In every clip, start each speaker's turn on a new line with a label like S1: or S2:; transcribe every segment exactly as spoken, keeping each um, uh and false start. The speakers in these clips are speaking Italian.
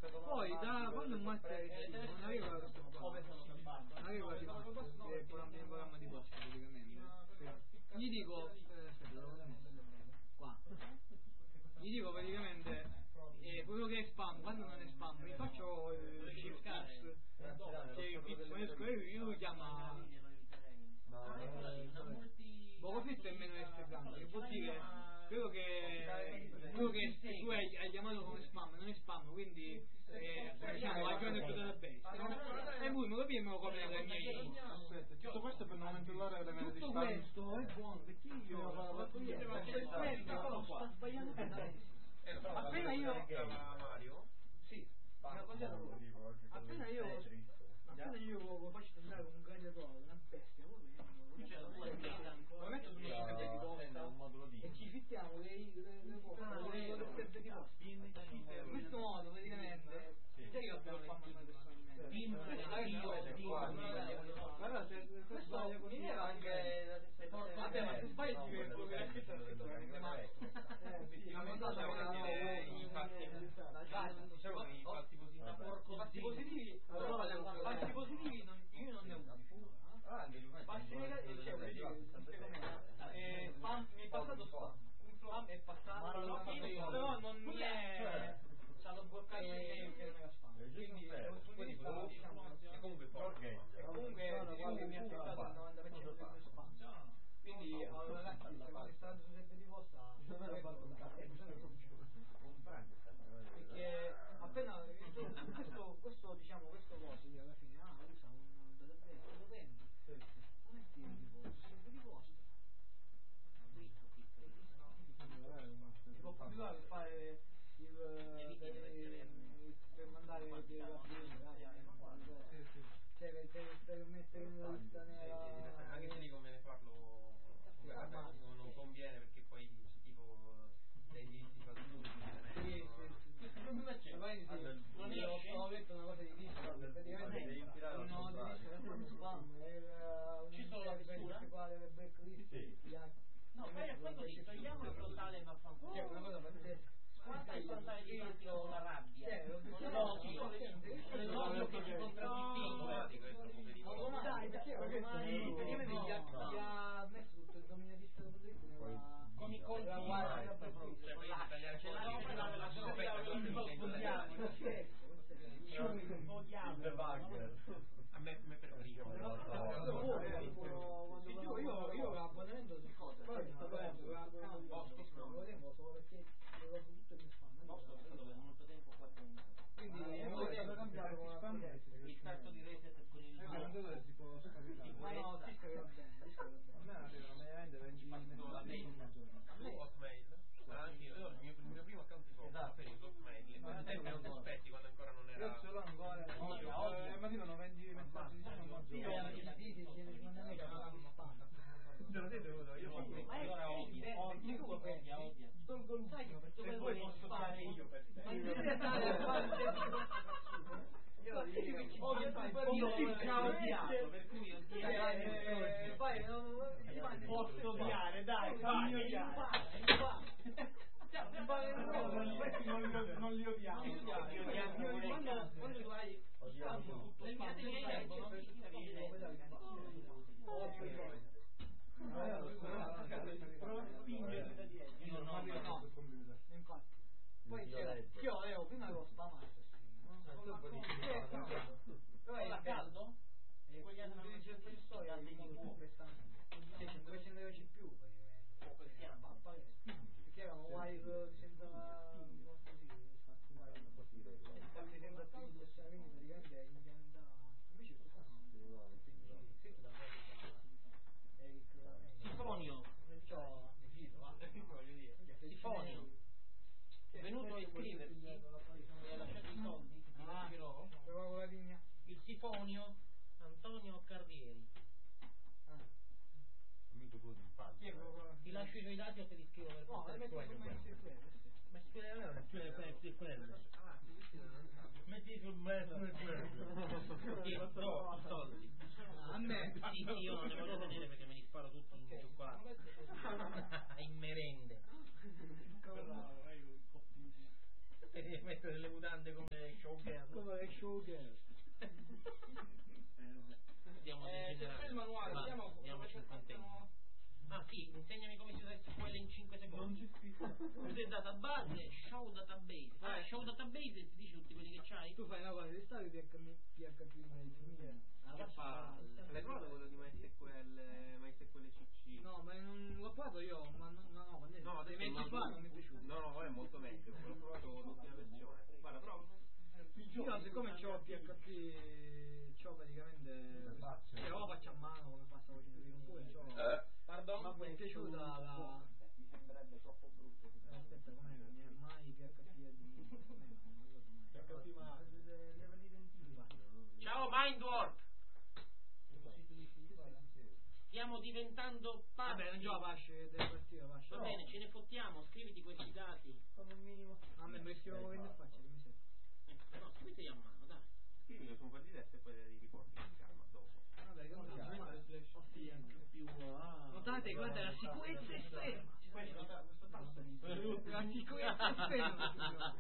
S1: Poi da quando un master non aveva questo qua, non aveva di master, che è un programma di posta praticamente, gli dico, eh, aspetta, qua, gli dico praticamente, eh, quello che è spam, quando non è spam, mi faccio il shift X, che il X manesco, io lo chiama Bocofitto è meno S grande, che vuol dire quello che quello che tu hai, hai chiamato come spam non è spam, quindi eh, diciamo hai preso il tuo database, no? E lui me lo pia e me lo copia dai miei.
S2: Aspetta, tutto questo per non manipolare le mele di spam.
S1: Questo è buono perché io ho fatto ieri, sto sbagliando tantissimo. Appena io Mario? Sì, appena io appena io lo faccio andare con un gladiatore, una bestia, lo metto su una scheda di posta e ci fittiamo le schede di posta. In questo modo praticamente sai che abbiamo fatto una personalmente guarda se questo così era anche vabbè ma se sbagli ti viene quello che l'ha scritto l'ha scritto veramente male la mensaggia infatti i falsi positivi falsi positivi io non ne uso falsi negativi spam mi è passato spam un spam è passato però non mi è stato bloccato che non era spam quindi dal punto di vista diciamo comunque comunque mi ha affittato il novanta per cento del mio spam quindi ragazzi se quando state su sette di posta perché appena questo questo diciamo questo coso alla fine ah usa un database lo prendi non è tipo di posta di posta si può compilare per fare il per mandare cioè per mettere nella lista nera
S3: anche se dico me ne farlo non conviene perché poi c'è tipo dei diritti di fattura
S1: sì sì sì non io ho detto una cosa di lista praticamente no di lista non spam ci sono la principale le blacklist
S4: no poi è proprio lì togliamo il frontale vaffanculo
S1: è una cosa pazzesca
S4: quanto il frontale di farti con la rabbia l'odio l'odio che ci contraddistingue
S1: dai perché praticamente gli ha messo tutto il dominio di stato
S4: con i conti
S3: a me me preferivo
S1: io io l'abbonamento di cosa poi mi sto guardando lo volevo solo perché avevo tutto il mio spam
S4: molto tempo qua
S1: quindi è stato cambiato con
S4: il tasto di reset con il
S2: dove si può scaricare
S1: ma no si scriveva bene si scriveva bene
S2: a me arrivano mediamente venti
S3: su Hotmail anche io il mio, il mio primo account di preferito Hotmail quando tempi non ti aspetti quando ancora non era
S2: io ce l'ho ancora e mi arrivano venti messaggi di spam
S1: sì sì sì secondo me che non spam
S2: te lo siete voluto io
S4: ma allora odia
S1: tolgo il sai
S2: se vuoi posso fare io per te
S1: ma devi andare a fare io
S4: io ti ho odiato per cui io ti
S1: posso odiare dai fammi odiare
S2: questi non li odiamo
S1: quando tu hai tutto
S4: le mie
S2: prova a spingere da dietro
S4: io non
S2: ho il computer
S1: infatti poi io avevo prima avevo spamato
S4: però era caldo?
S1: e quelli hanno utilizzato il professore di molto prestante cinquecento euro C P U perché erano wire senza così fatti wire fatti senza più quindi praticamente implementava invece questo qua no scritto da Eric
S4: Sifonio Sifonio è venuto a iscriversi e ha lasciato i soldi che ti lascerò il Sifonio Antonio Carrieri
S5: amico tuo di infanzia
S4: ti lascio i tuoi dati e te li scrivo per
S1: no metti
S4: ma si
S5: metti sul mezzo
S4: i soldi
S1: a me
S4: sì sì io non ne voglio vedere perché me li sparo tutti in cioccolato in merende E devi mettere le mutande come showgirl.
S1: Come le showgirl.
S4: Andiamo
S1: Eh, c'è il manuale, vediamo come
S4: andiamoci il contento. Ah sì, insegnami come si usa S Q L in cinque secondi.
S2: Non ci spiega.
S4: Usa il database, show database. Ah,
S1: Eh.
S4: show database e ti dice tutti quelli che c'hai?
S1: Tu fai una cosa, devi stare P H P MySQL.
S4: Che palle.
S3: L'hai provato quello di MySQL, MySQL C C?
S1: No, ma non l'ho provato io, ma no, no, no, quando è
S3: No, adesso
S1: sei mesi
S3: è
S1: fa
S3: molto-
S1: non mi è piaciuto.
S3: No, no, è molto meglio, l'ho provato l'ultima versione. Guarda, però
S1: Io siccome c'ho P H P, c'ho praticamente, se o faccio a mano come fa stavo facendo prima, oppure c'ho,
S4: Pardon?
S1: ma mi è piaciuta la,
S2: Mi sembrerebbe troppo brutto.
S1: eh, aspetta, com'è, mi è mai P H P admin, com'è, non mi ricordo mai.
S2: P H P ma
S4: Ciao Mindwarp! Stiamo diventando pazzi.
S1: Vabbè, non gioca Pasce, deve partire Pasce.
S4: Va bene, ce ne fottiamo, scriviti questi dati.
S1: Con un minimo. A me mi scrivo che ne faccio, che mi sei.
S4: Eh, no, scriviteli a mano, dai.
S3: scrivilo su un po' di testa e poi li riporti in calma dopo.
S1: Vabbè, che non faccio male.
S4: Più ah.
S1: Notate, guarda, la sicurezza estrema. La sicurezza estrema.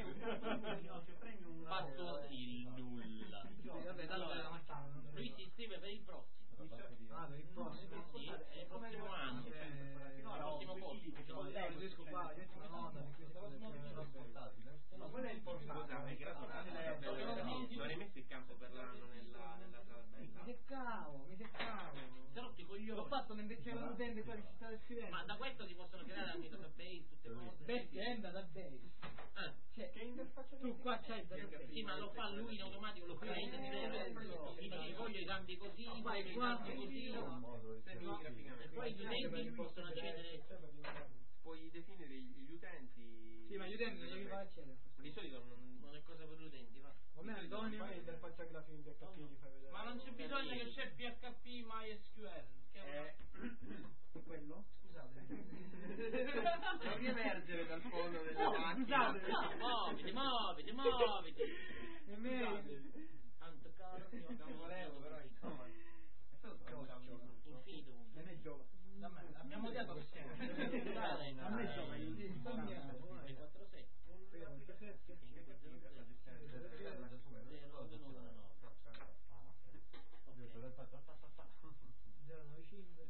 S4: Fatto il nulla.
S1: Sì, vabbè, tanto è la macchina.
S4: Lui si iscrive per il prossimo.
S1: Ah, per il prossimo.
S4: Sì, è il prossimo anno. Il prossimo corso.
S1: Eh, non riesco a fare, io una nota di queste cose.
S2: No, quello è il
S3: Scusa, è grazie. Non hai messo il campo per l'anno nella, nella tabella.
S1: Mi seccavo, mi seccavo.
S4: Se no ti coglioni.
S1: L'ho fatto mentre c'era l'utente qua che si stava scrivendo.
S4: Ma da questo si possono creare anche database, tutte cose.
S1: Bestia è database.
S4: Ah,
S1: Cioè,
S2: Che interfaccia
S1: tu qua c'hai il database.
S4: sì, ma lo fa lui in automatico, lo crea in solo. Ti dice voglio i cambi così,
S1: Vai
S4: voglio i
S1: qua,
S4: cambi così. E poi gli utenti possono accedere.
S3: Puoi definire gli utenti.
S1: Sì, ma gli utenti non devi fare accedere.
S3: Di solito non.
S4: Non è cosa per gli utenti, va.
S1: Come Antonio?
S2: Fai interfaccia grafica in P H P gli fai vedere.
S6: Ma non c'è bisogno che c'è P H P MySQL. Che è
S2: È quello? Scusate.
S3: Non riemergere dal fondo della
S1: Oh,
S3: macchina.
S1: scusate.
S4: Muoviti, muoviti, muoviti.
S1: E me?
S4: Tanto caro, io
S3: Non volevo, però insomma. È stato troppo.
S4: infinito.
S2: A me gioca.
S6: abbiamo odiato che siamo.
S2: A me gioca il
S4: tre quattro sette
S1: zero nove cinque.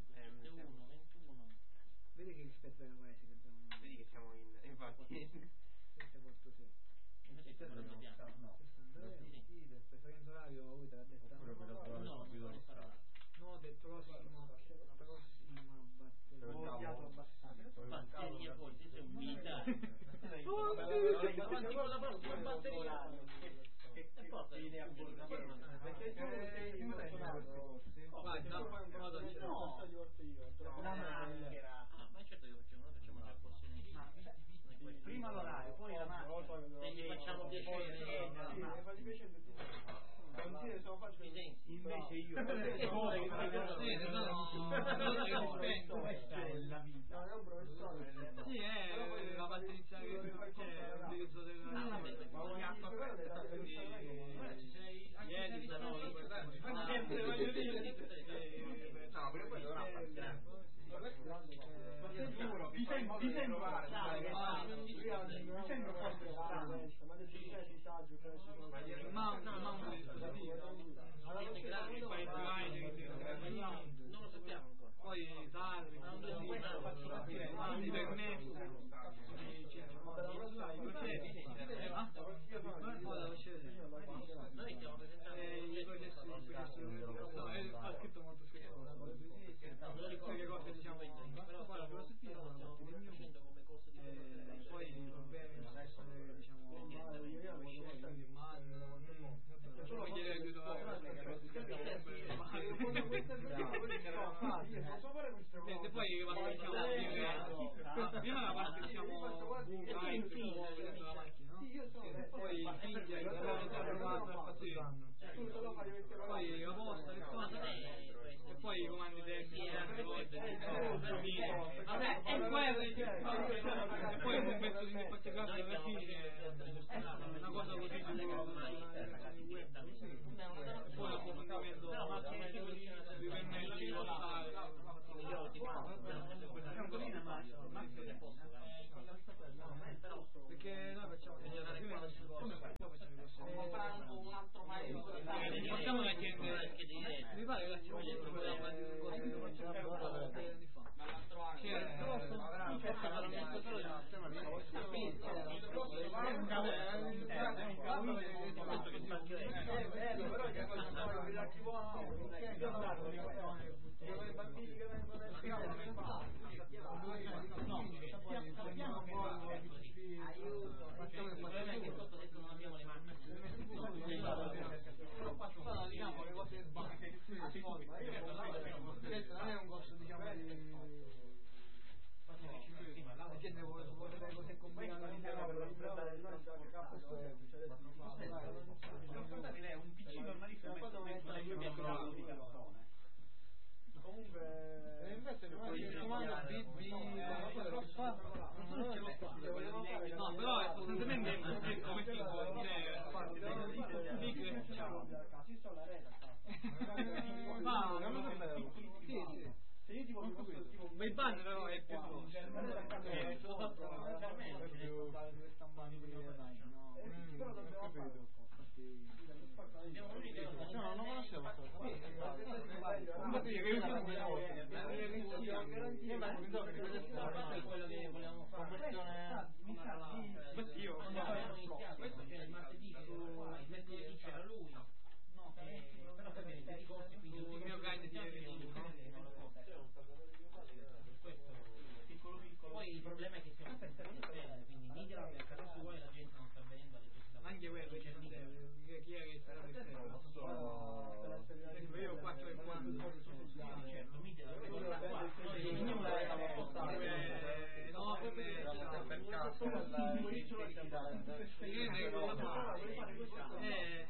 S1: Vedi che rispetto al paese che abbiamo noi.
S3: Vedi che siamo in. Infatti.
S1: sette quattro sei. sessantatré. Preferenza orario, lui te l'ha detta? No, del prossimo. La prossima batteria.
S2: Ho odiato abbastanza.
S4: Batteria forse, sei un militare.
S1: Oh,
S4: Avanti con la prossima batteria.
S2: Che porta l'idea buona? Perché sei emozionato.
S1: vai, no, vado, c'è
S2: No, la maschera.
S4: Ah, ma certo che facciamo, noi facciamo già corsi.
S2: Prima l'orario, poi la maschera.
S4: Se gli facciamo piacere,
S2: Sì, mi fa piacere tutti. Non dire se lo faccio
S4: i sensi.
S2: invece io. Questa è la vita. No, è un professore.
S1: sì, è la parte iniziale che c'è l'utilizzo del
S4: Ci sei ieri da noi.
S3: No, per quello ora
S2: Ti sembra ti sembra mi sembra forse strano.
S1: ma ma
S4: Non lo sappiamo ancora.
S1: poi tardi permesso
S4: Noi stiamo presentando
S1: ha scritto molto spesso che cose diciamo però poi la filosofia non la parte del
S4: facendo come corso di
S1: poi i problemi possono essere diciamo quindi man solo chiedere più e poi che parte diciamo prima la parte diciamo night la macchina poi India il poi la posta le cose e poi i comandi tecnici vabbè è quello e poi un pezzo di interfaccia grafica alla fine una cosa così poi l'approfondimento la macchina di pennelli di lottare è un così perché noi facciamo
S4: questo che spacchio è.
S1: È bello, però che cosa poi l'archivo audio, i bambini che vengono a spiegare non fa.
S2: Sappiamo che
S1: aiuto,
S4: il problema è che sotto adesso non abbiamo le macchine.
S1: però qua sono diciamo le cose basiche. Questo non è un corso diciamo di perché devo volere le cose combinate all'interno per raffreddare il nostro questo è
S3: è un P C normalissimo
S1: quando non è stato più di cartone comunque invece il comando B B non ce l'ho qua no però è costantemente come tipo ma non lo sapevo sì sì se io tipo tipo il ban però è più grosso è più però dobbiamo fare no, non conoscevo questo. Infatti che io sono
S4: quello che volevamo fare.
S1: Infatti io
S4: questo c'era il martedì, il mercoledì c'era lui. No, però per me i corsi quindi il mio grande di poi il problema è che siamo sempre in stelle, quindi migra per caso suo e la gente non sta venendo alle cose
S1: anche quello c'è chi è che sarà per te io quattro e quattro
S4: certo migra no
S1: come per caso eh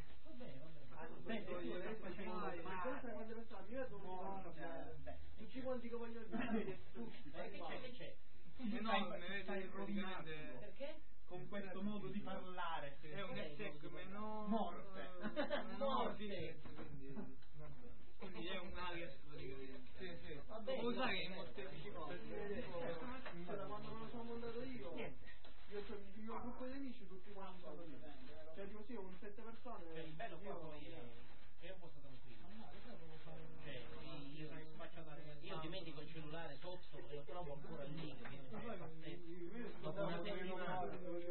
S1: tutti quanti che vogliono dire
S4: che c'è
S1: no stai praticamente
S4: perché?
S2: Con questo modo di parlare
S1: è un hashtag meno
S2: morte
S1: morte quindi è un alias praticamente sì sì può usare in molteplici cose quando me lo sono montato io io ho il mio gruppo di amici tutti quanti sono lì cioè tipo sì un sette persone
S4: il bello qua poi è che un posto tranquillo cioè io faccio andare io dimentico il cellulare sotto e lo trovo ancora lì che viene dopo una settimana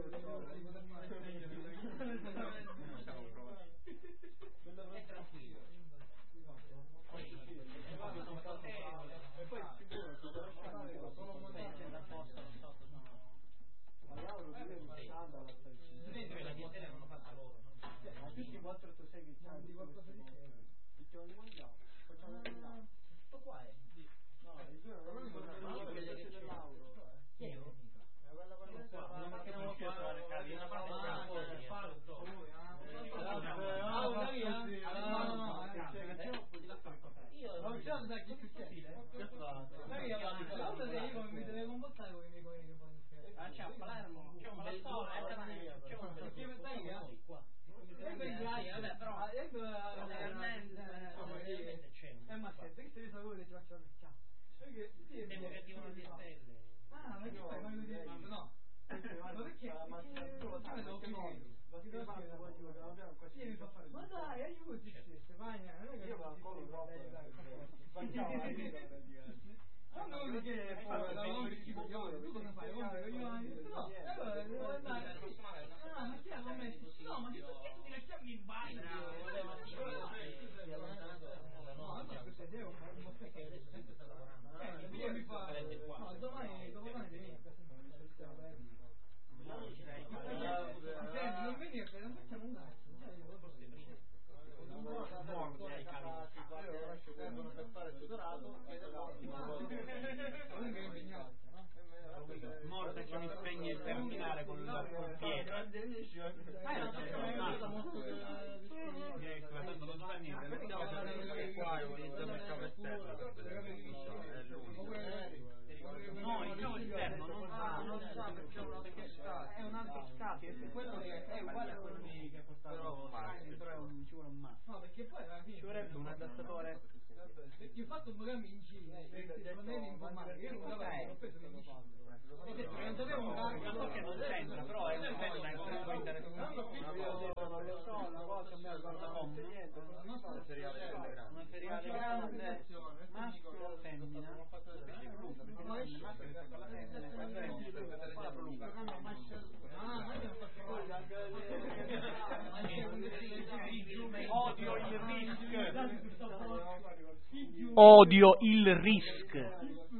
S4: è tranquillo poi sono confortevole
S1: e poi sicuro solo montaggio
S4: da posto non so mentre la clientela non l'ho fatta loro
S1: tutti quattro otto sei che c'hanno di qualcosa di che di mangiare facciamo una
S4: questo qua è
S1: no il due non è quello che c'è dell'auto
S4: io una macchina molto di una parte io
S1: non c'è da chi succede sai l'auto se io mi devo comportare con i miei colleghi
S4: ah c'è a Palermo c'è un bel c'è un bel noi qua vabbè però realmente c'è
S1: eh ma aspetta che se ne saluto ti faccio la picchiata
S4: temo che ti una di stelle
S1: ah ma che fai no ma perché ma dai aiuti Stefania non è che io mi ancora troppo non non perché tu cosa fai? No, allora devo andare ah ma chi ha commesso? No ma che perché ti lasciavi in bagno? No, ma questo è un po' perché adesso sempre sta lavorando io mi fa no domani domani devi venire a casa non venire non facciamo un cazzo
S2: morti ai cavicchi
S1: io lascio perdono per fare il tutorato e
S2: morte che mi spegne il terminale con il piede ah non so molto tanto non fa niente
S5: qua utilizziamo il cavo esterno per è l'unico
S2: no il cavo esterno non sa
S1: non sa perché è un altro scatto è quello che è uguale a quello che è costato però ci vuole un mazzo no perché poi alla fine
S2: ci vorrebbe un adattatore
S1: perché ho fatto un programma in Cina problemi informatici io non l'avevo ho preso in Cina non sapevo
S2: la so che non c'entra però è un po' interessante
S1: non lo so una cosa a me
S5: una seriale grande
S2: una seriale grande maschio o femmina maschio che fa la femmina quando è già prolunga
S7: odio il risk.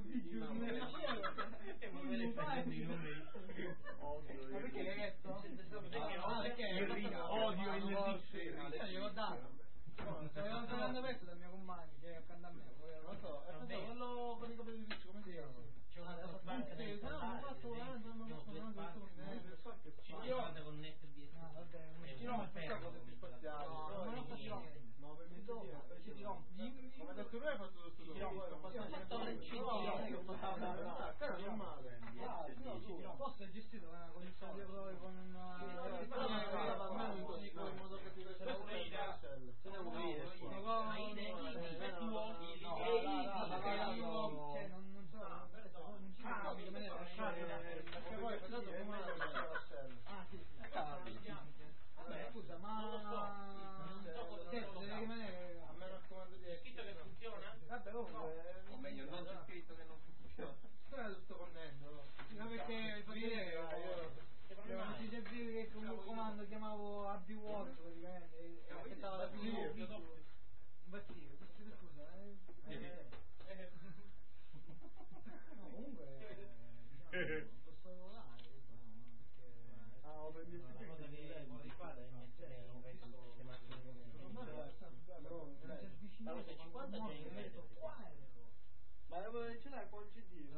S1: Odio il rischio. Io l'ho dato. Stavo parlando adesso dal mio compagno che è accanto a me. Non so, è stato quello con i capelli ricci, come si chiama?
S4: C'è una cosa parte del
S1: no, non faccio volando, non faccio volando,
S4: ci chiamate con net B S.
S1: Ah, vabbè,
S4: non
S1: faccio cose più spaziali.
S4: No, non ho fatto
S1: no, per me ci dirò. Ma adesso lui ha fatto lo studio. Ho fatto il C D. Cara, normale. Posso è gestito con il stadio proprio con una scusa, ma detto deve rimanere a me raccomando di scritto che funziona? Vabbè, o meglio non c'è scritto che non funziona. Sto sto cornendo. No, perché fa vedere io non si serviva che con il comando chiamavo A B Watch praticamente e aspettava la fine del video. Impazzire, scusa, eh. No, comunque diciamo posso lavorare, perché ah, ho preso il cosa che vorrei fare è mettere un resto queste macchine allora se cinquanta c'è in mezzo ma ce l'hai con il C D?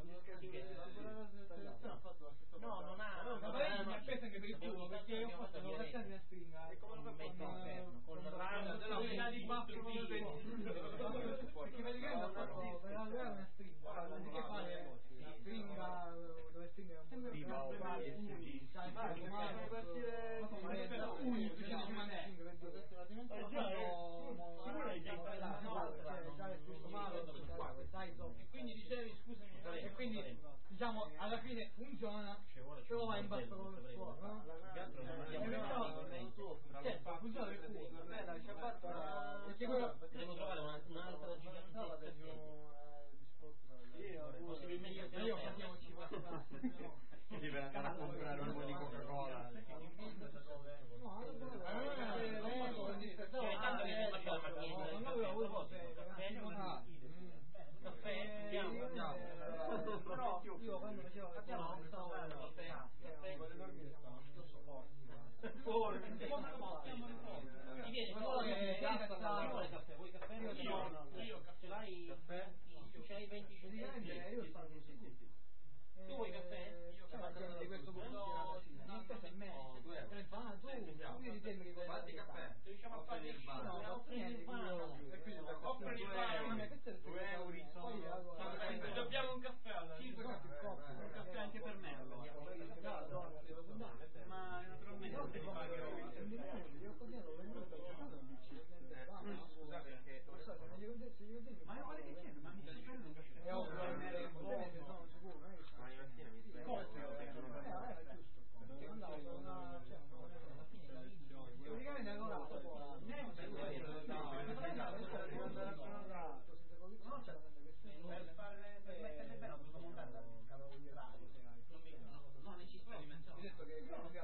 S1: No, non ha. Ma poi mi aspetta che per il tuo, perché io ho fatto la versione di stringa. E come lo fai con con la rana della di baffi perché praticamente ho fatto per avere una stringa. Anziché fare la stringa dove stringa è un po' prima o sai, fare come partire uno ci sono rimane stringa per dire. E quindi dicevi scusami e quindi diciamo alla fine funziona però va in basso con lo suono no? Certo funziona per culo perché quello
S4: devo trovare un'altra gigantesca
S1: possibilmente io facevo cinquanta classi
S5: quindi per andare a comprare un po' di Coca-Cola
S1: però io quando facevo la piano non stavo guardando caffè caffè voglio dormire fuori
S4: ti viene solo che caffè vuoi caffè io ce l'hai caffè ce l'hai venti centesimi
S1: io stavo così
S4: tu vuoi caffè
S1: io caffè di questo punto no questo è me ah tu tu mi sembri che
S5: fatti caffè
S4: riusciamo a fare il
S1: no ma offrire il vano
S5: e quindi
S3: offre il vano
S1: due euro
S3: dobbiamo un caffè allora un caffè anche per me ma naturalmente ti pagherò
S1: io così l'ho venduto
S5: scusa perché
S3: ma io guarda che c'è ma mi stai facendo un caffè
S1: è ovvio sono sicuro
S5: ma io mattina mi stai
S1: praticamente allora per fare per metterle bene ho dovuto montare la cavolo di radio
S4: no ne ci sto
S1: ho detto che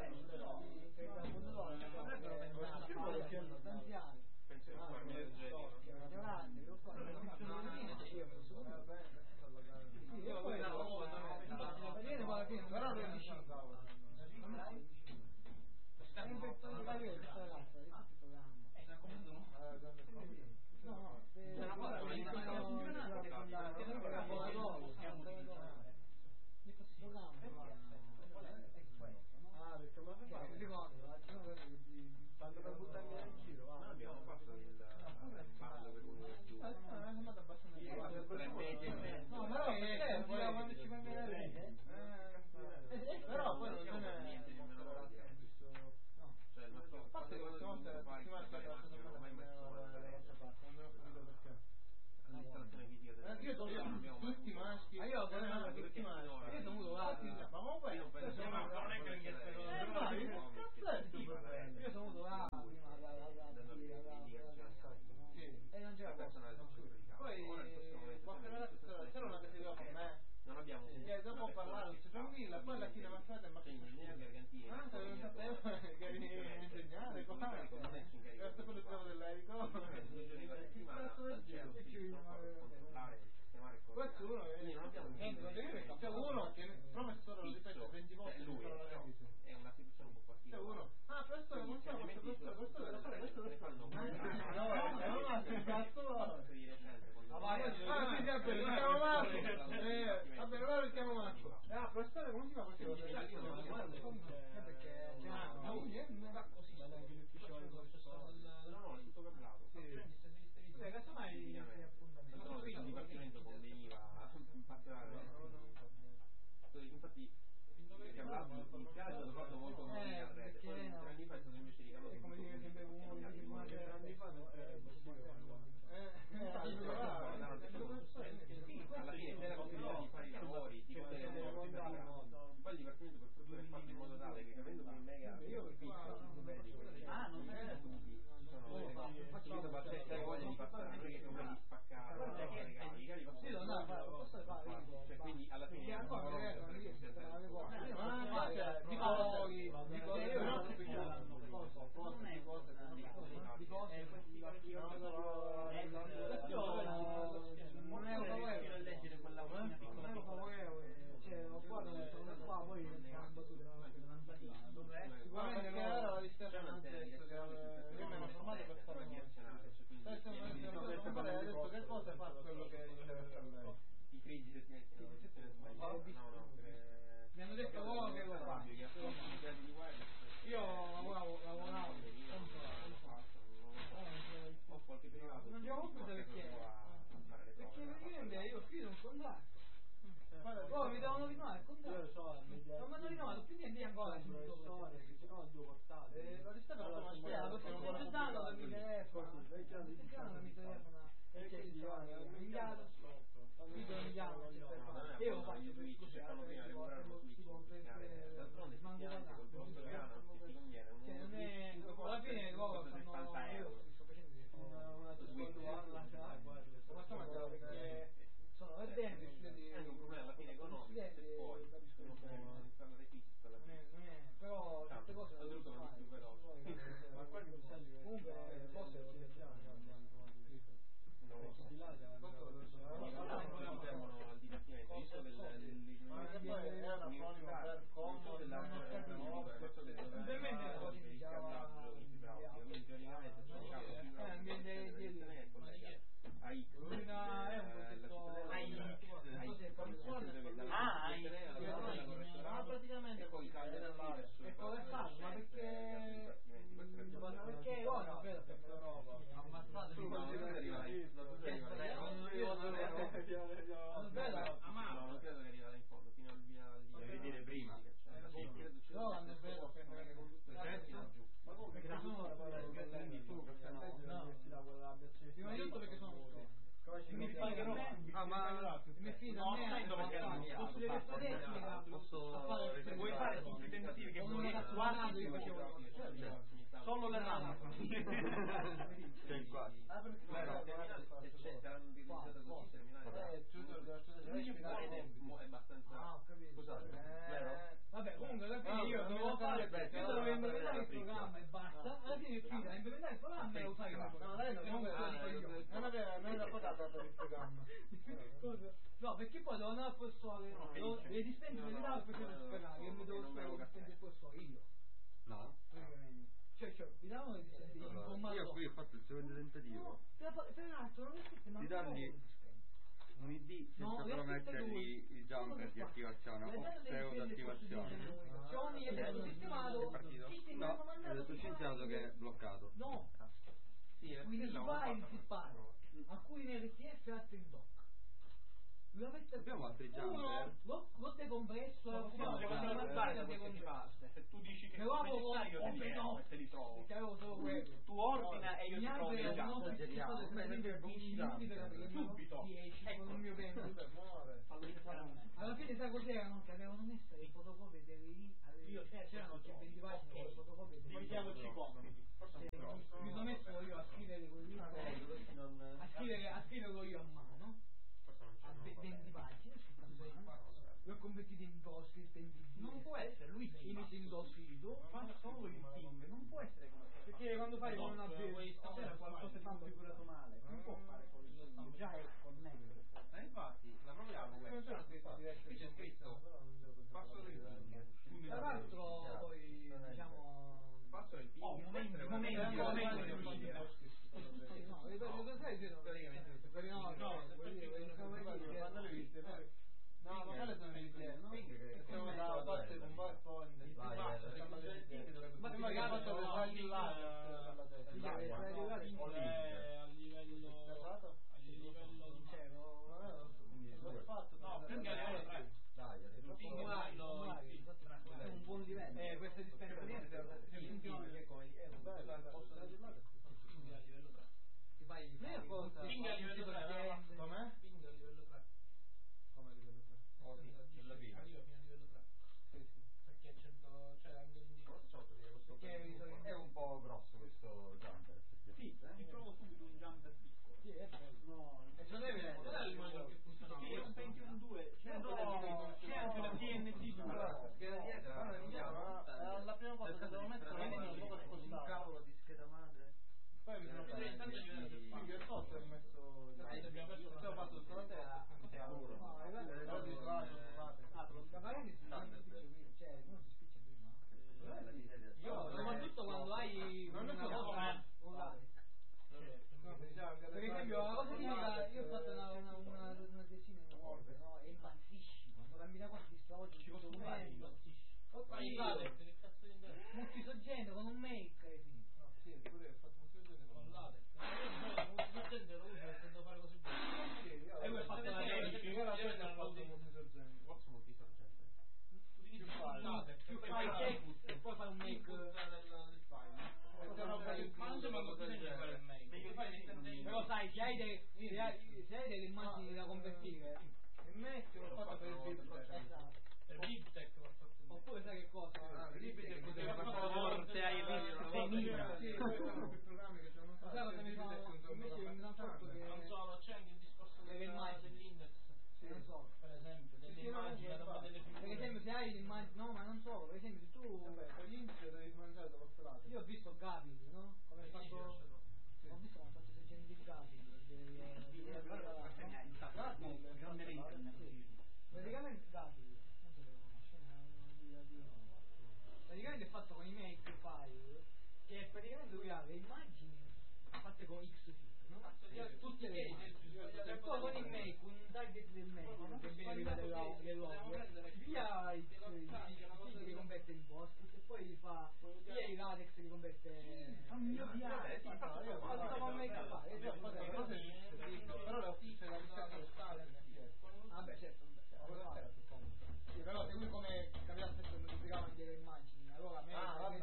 S1: stanziali
S5: penso che farmi leggere
S1: io poi però non di cinque però poi non ce n'è niente di meno no cioè il nostro a parte che questa volta la settimana scorsa la settimana non ho mai messo non ho capito perché
S5: l'amministrazione fisica
S1: io sono tutti maschi ma io ho tutti maschi io sono avuto altri ma comunque io non è che io sono avuto là prima e non c'era poi qualche ragazzo c'era una che si doveva con me
S5: non abbiamo
S1: e dopo ho parlato si tranquilla poi alla fine mancata ma anche non sapevo che eri insegnare cosa questo è quello che trovo dell'erico
S5: due giorni per settimana
S1: e ci vediamo così, lei già mi telefona e che gli va a inviato, video inviato, io lo faccio per scusare, manco cioè non è, alla fine loro stanno, io sto facendo una discussione perché sono là dentro,
S3: è un problema alla fine economico, se poi non può installare fisso alla fine.
S1: non è, però certe cose non
S3: lo fare, però
S1: comunque forse lo
S3: servono al dipartimento, io so che è un acronimo per comodo della
S4: praticamente
S3: e poi cambia
S1: e come fa? Ma perché perché ora ammazzato
S3: no, non credo che arriva in fondo fino al via
S2: devi dire prima
S1: no, non è vero ma come che sono prima di tutto perché sono mi fido a me
S2: ah ma
S1: mi fido a me posso le tecnica
S2: posso vuoi fare tutti i tentativi che vuoi quasi
S1: io facevo
S2: solo le rame c'è qua
S3: è abbastanza
S2: scusate
S1: vabbè comunque alla fine io dovevo fare io dovevo implementare il programma e basta alla fine fida implementare il programma e usare il programma
S5: no lei non aveva non era pagata per il programma
S1: no perché poi devo andare al professore le dispense me le davo e facevo sperare che mi devo sperare le dispense del professore io
S2: no
S1: cioè cioè vi davano le dispense
S2: io qui ho fatto il secondo tentativo
S1: peraltro non è scritto ma
S2: di dargli un I D senza però mettergli il jumper di attivazione o pseudo attivazione
S1: e adesso sistemato
S2: no, è detto scienziato che è bloccato
S1: no quindi si va in si spara a cui in R T F e altri in doc lo avete
S2: abbiamo altri jumper
S1: l'ho decompresso
S2: se tu dici che
S1: però avevo
S2: io te li trovo
S1: perché avevo solo quello
S2: tu ordina e io ti trovo il jumper
S1: subito con il mio tempo alla fine sai cos'erano? Che avevano messo le fotocopie delle c'erano venti pagine con le fotocopie
S2: diciamoci comodi
S1: mi sono messo io a scrivere con il a scrivere a scriverlo io a mano a venti pagine l'ho convertito in PostScript in D B
S4: non può essere lui
S1: in indosito
S4: fa solo il ping non può essere come
S1: perché quando fai con una
S4: stasera qualcosa ti ha configurato male non può fare con il già è connesso
S3: ma infatti la proviamo questa qui c'è scritto passo del ping
S1: tra l'altro poi diciamo
S3: passo del ping
S1: oh momenti momenti momenti no le cose sai se no no quando le viste no ma quelle sono le idee no
S5: siamo da parte con PowerPoint ma prima che ha fatto le slide là
S1: a livello a livello
S5: l'ho fatto no
S1: quindi a livello tre
S2: dai
S1: è un buon livello eh queste dispense niente funzionano
S3: bello al posto del lato
S1: quindi a livello tre ti fai
S4: ping a livello tre
S5: com'è?
S4: ping a livello tre
S5: come a livello tre?
S4: arriva fino a livello tre sì sì perché c'è c'è anche l'indice
S2: è un po' grosso questo jumper
S4: sì ti trovo subito un jumper piccolo
S1: sì è bello
S5: e ce l'hai vedere
S4: qual è il modo che funziona io un Pentium due c'è anche la T N T
S3: scheda dietro
S5: la prima cosa che devo mettere è un cavolo di scheda madre poi mi sono preso quindi il software ho messo
S1: se hai dei, se hai, se hai delle immagini da convertire, il Mac l'ho fatto per il BibTeX. Esatto.
S6: Per BibTeX l'ho fatto.
S1: Oppure sai che cosa?
S5: Ah, il BibTeX poteva
S7: Per favore, se hai visto sei mila.
S5: Sì, quei programmi che c'hanno
S1: Sai cosa mi fa? Invece mi dà fatto che
S6: Non solo, c'è anche il discorso
S1: delle immagini.
S6: dell'index.
S1: non so.
S6: Per esempio, delle immagini, roba delle figure.
S1: Per esempio se hai l'immagine, no ma non solo, per esempio se tu
S5: Vabbè, con l'inizio devi mangiare dallo spelato.
S1: io ho visto Gabi, no? Come ha fatto
S5: Sì.
S1: ho visto come ha fatto sui geni di Gabi praticamente Gabi non so se lo conosci, è una guida di praticamente è fatto con i make file che praticamente lui ha le immagini fatte con Xfit, no? Tutte le immagini e poi con il make un target del make che viene prima del logo via i figli che converte in post e poi fa via i latex che converte
S5: a mio piacere
S1: però le
S5: ufficie la ricerca lo stato
S1: vabbè certo sì, però se lui come cambiava sempre modificava anche le immagini allora a me
S5: ah vabbè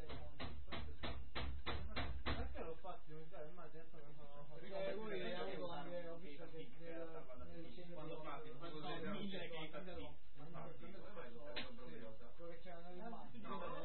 S5: perché l'ho fatto diventare immagine
S1: perché lui ha avuto anche ho visto che
S2: quando fate mille che hai fatto
S1: quello che c'era nelle immagini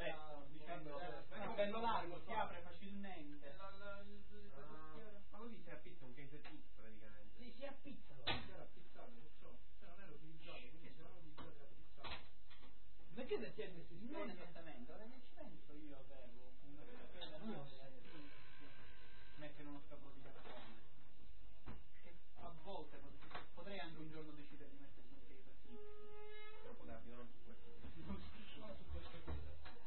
S2: è bello largo, si apre facilmente.
S3: Ma così si appizza un case X praticamente.
S1: sì si appizzano
S5: era appizzato perciò cioè non era utilizzato quindi se non utilizzato era appizzato
S1: perché se ti è messo in
S2: Non esattamente, ora che ci penso io avevo una scheda mettere uno scatolo di cartone che a volte potrei anche un giorno decidere di mettere su un case X.
S3: Troppo tardi, non su questo.
S2: Non su queste cose.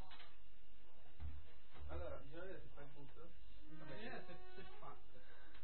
S3: Allora, bisogna vedere se fa il put.
S5: vedere se se fatta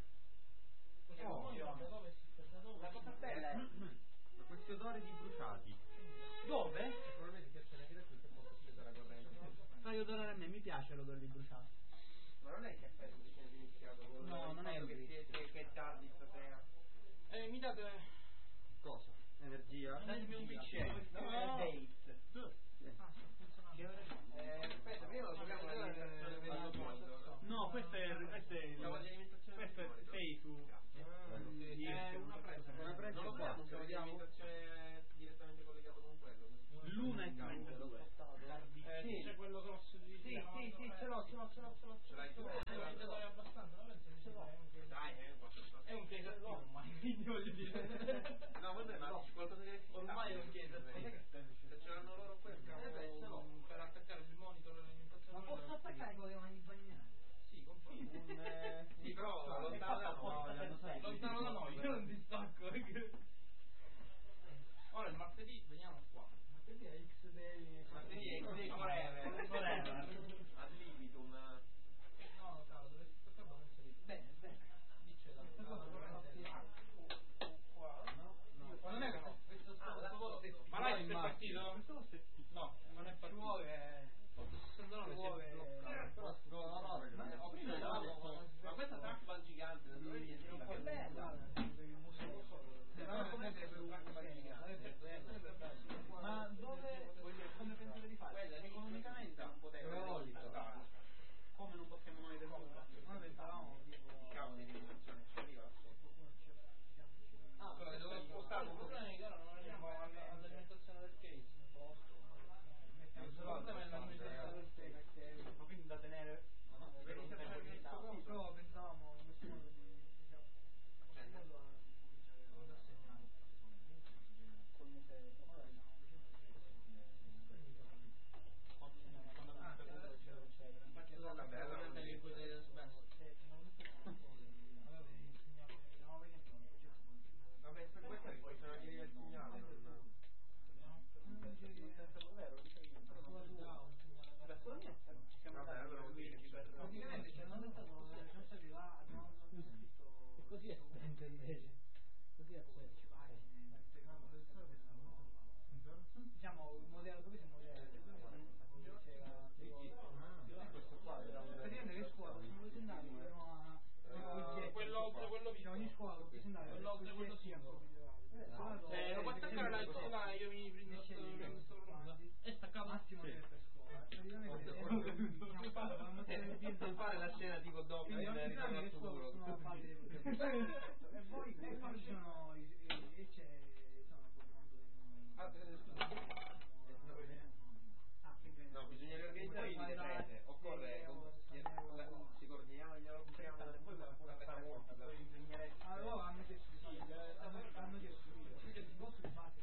S2: La cosa bella è
S3: Questi odori di bruciati.
S2: dove?
S3: Probabilmente piacciono anche da qui che posso spiegare la corrente.
S2: Fai odorare a me, mi piace l'odore di bruciato.
S3: Ma non è che aspetta che siamo iniziato con
S2: No, non è
S3: che,
S2: lui.
S3: che, che è tardi stasera.
S6: Eh, mi date...
S3: Cosa? Energia?
S2: Datemi un bicchiere.
S6: No, no.
S2: Date.
S6: Ah, sta funzionando.
S2: Che ore sono?
S3: Eh, aspetta, prima lo giochiamo all'alimentazione al mondo.
S2: No, questo è questo è
S3: Stavo all'alimentazione
S2: questo
S3: del
S2: è
S3: mondo.
S2: sei su
S3: Sì,
S2: è una presa.
S3: Una presa non lo chiamo, se l'alimentazione direttamente collegato con quello.
S2: L'una e trentadue.
S6: Eh, c'è quello grosso di...
S1: sì sì sì ce l'ho ce l'ho ce l'ho ce l'ho
S3: Ce l'hai tu?
S6: È un utilizzatore abbastanza, non penso che ce l'ho.
S3: Dai, eh, quattro sta.
S6: È un case attivo, ma quindi voglio dire...
S3: No, vabbè, ma c'è qualcosa che
S6: Ormai è un case attivo.
S3: Se ce l'hanno loro questo.
S6: Eh beh, ce l'ho. Per attaccare il monitor all'alimentazione...
S1: ma posso attaccare con le mani bagnate
S6: Sì, con
S3: Un, sì, però lontano da noi.
S6: Lontano da noi, io non distacco. Ora il martedì veniamo qua.
S1: ma che è X day
S3: Martedì è X-Day Forever.
S2: Forever.
S3: Ad libitum.
S6: No, cavolo, dovresti staccare ma non sei lì.
S1: bene bene
S6: Dice la
S1: ma non è che questo sto
S6: Ma l'hai è partito? No, non è partito.
S1: vuole
S6: sessantanove si è bloccato.
S3: Ma questa trackball gigante, da dove viene?
S1: è bella il museo
S3: Ma come sei per trackball gigante?
S1: ma dove come pensate di fare?
S2: Quella economicamente non poteva starlo. Come non possiamo noi del mondo?
S1: noi pensavamo tipo
S3: Cavolo di dimensione, ci arriva là sotto.
S1: ah
S3: Quello che dovevo spostare
S6: Il problema è che ora non arriviamo all'alimentazione del case.
S1: secondo me non mi pensate del perché
S2: Ma quindi da tenere
S3: Vedi se c'è il
S1: sì, però pensavamo in questo modo di diciamo in questo modo a cominciare ad assegnare col mese ora stiamo facendo
S3: Vabbè, allora non devi Vabbè, per questo è poi sono ieri al segnale. Vabbè, allora vuol dire che
S1: praticamente ci hanno detto sono stati là abbiamo scritto e così è spento invece così è spento diciamo il modello dove si modella praticamente che scuola siamo presentati
S6: Quello oltre quello
S1: vicino ogni scuola lo presentati
S6: quello oltre quello sì. Eh, lo puoi attaccare alla là, io mi prendo sto È staccato?
S1: massimo per scuola praticamente diciamo,
S3: non fare la scena tipo dopo il Ritorno al Futuro.
S1: E poi e poi ci sono e c'è insomma quando vengono
S3: No, bisogna riorganizzare i rete, occorre si coordiniamo, glielo compriamo e poi la pure fare molti.
S1: allora hanno chiesto di fare hanno chiesto di fare il boss di base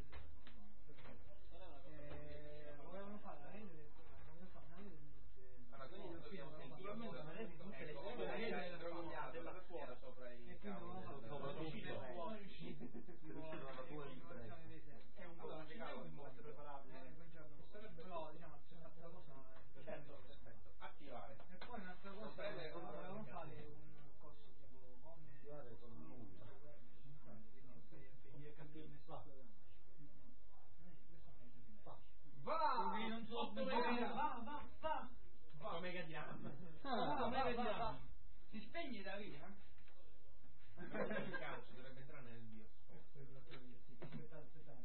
S1: volevano fare la rete volevano fare una rete
S3: allora quindi noi dobbiamo sentire la rete di tutte le scuole della scuola sopra i cavoli sopra tutto riuscire alla tua impresa
S1: è un po' complicato di essere preparati però diciamo questa cosa
S3: certo perfetto attivare
S1: e poi un'altra cosa volevano fare un corso tipo come attivare con nulla per capire il messaggio
S3: va
S1: non so dove va va va
S3: va mega diamante
S1: va mega diamante si spegne da lì eh
S3: il calcio dovrebbe entrare nel bio
S1: aspettate aspettate